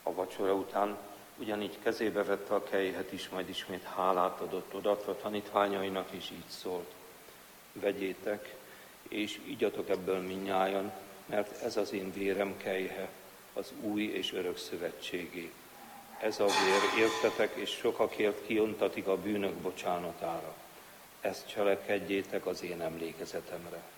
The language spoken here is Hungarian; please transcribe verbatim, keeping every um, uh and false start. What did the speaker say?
A vacsora után ugyanígy kezébe vette a kejhet is, majd ismét hálát adott odaadva tanítványainak, és így szólt: vegyétek, és igyatok ebből mindnyájan, mert ez az én vérem kejhe, az új és örök szövetségé. Ez a vér értetek és sokakért kiontatik a bűnök bocsánatára. Ezt cselekedjétek az én emlékezetemre.